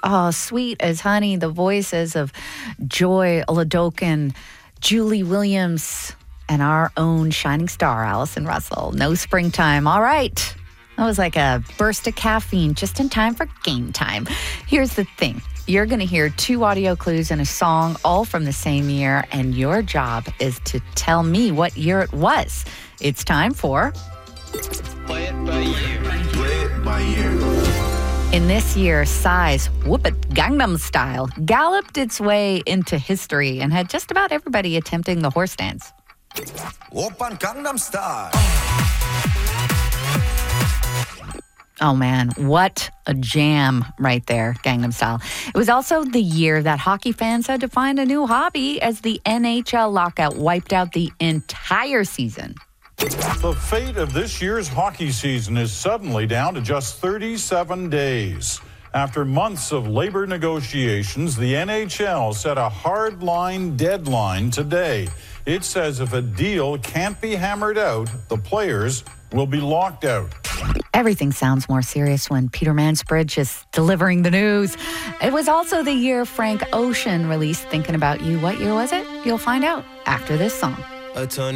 Oh, sweet as honey, the voices of Joy Oladokin, Julie Williams, and our own shining star, Allison Russell. No springtime. All right. That was like a burst of caffeine just in time for game time. Here's the thing. You're going to hear 2 audio clues and a song all from the same year, and your job is to tell me what year it was. It's time for Play It By Year. Play It By Year. In this year, Psy's Whoop It Gangnam Style galloped its way into history and had just about everybody attempting the horse dance. Oppan Gangnam Style. Oh man, what a jam right there, Gangnam Style. It was also the year that hockey fans had to find a new hobby as the NHL lockout wiped out the entire season. The fate of this year's hockey season is suddenly down to just 37 days. After months of labor negotiations, the NHL set a hard-line deadline today. It says if a deal can't be hammered out, the players will be locked out. Everything sounds more serious when Peter Mansbridge is delivering the news. It was also the year Frank Ocean released Thinking About You. What year was it? You'll find out after this song.